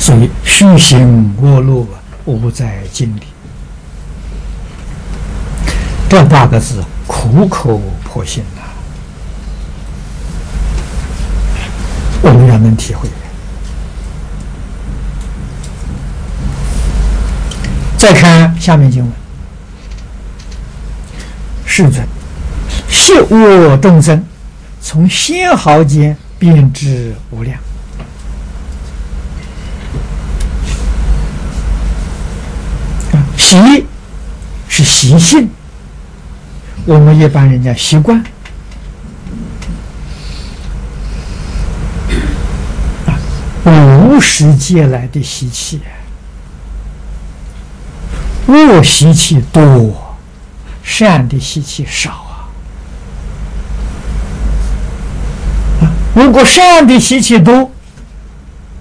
所以虚行恶路无在经里。这8个字苦口婆心呐，我们要能体会。再看下面经文，世尊，昔我众生从纤毫间遍知无量。习是习性，我们一般人家习惯无始劫来的习气，恶习气多，善的习气少啊。如果善的习气多，